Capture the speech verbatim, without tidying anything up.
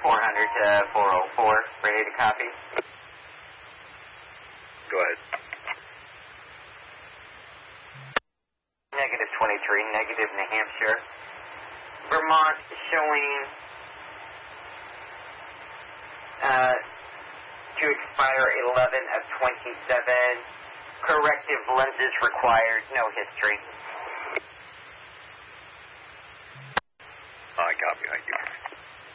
four hundred to four oh four, ready to copy. Go ahead. Negative twenty-three, negative New Hampshire. Vermont showing uh, to expire eleven of twenty-seven. Corrective lenses required, no history. I copy, thank you.